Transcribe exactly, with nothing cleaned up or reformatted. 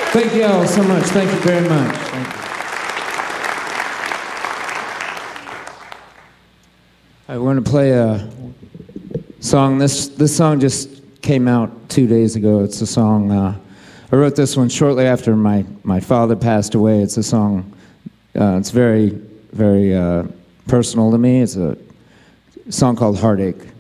Thank you all so much. Thank you very much. Thank you. All right, we're going to play a song. This this song just came out two days ago. It's a song. Uh, I wrote this one shortly after my my father passed away. It's a song. Uh, it's very very uh, personal to me. It's a song called Heartache.